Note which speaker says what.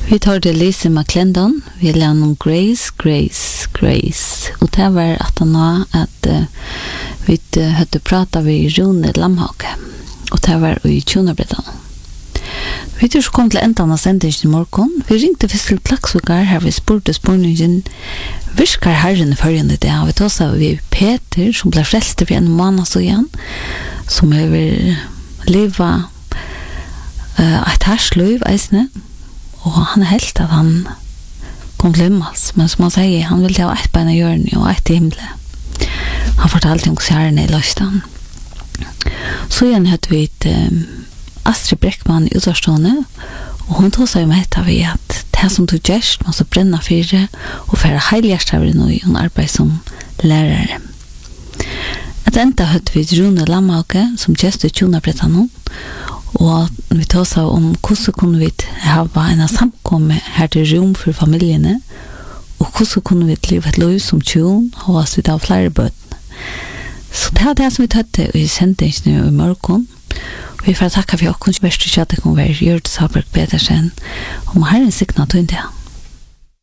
Speaker 1: Vi tar det Lise McClendon, vi lär om Grace, Grace, Grace. Och det var att han har att vi hade pratat med Rune Lamhauke. Och det var i Tjonabredan. Vi tror så kom till ändan av sändningen i morgon. Vi ringte först till Klaxvikar här vi spurte spårningen. Viskar herren följande det har vi tagit av vi Peter som blev frälst för en månad så igen. Som över leva ett härsliv eisne. Og han helt at han kom glemmas, men som han sier, han ville ha ett bein i hjørnet og ett i himmelen. Han fortalte om kjærene i løstan. Så igjen hørte vi Astrid Breckman i utvarstående, og hun tog seg med etter vi at det som tog gjerst måtte brenna fire og fære heilhjerstavere nå i hun arbeid som lærere. At enda hørte vi Rune Lamhauke som gjerst i Tjonabredan nå, og vi tar oss om hvordan kunne vi ha en samkomme her til rom for familiene, og hvordan kunne vi leve et liv som tjon, og oss vidt av flere bøten. Så det er det som vi tøtte i sendingen i morgen. Vi får takke for åkken, verste kjøttet kommer være Gjørt Saberg Petersen, og må ha en signat og ikke.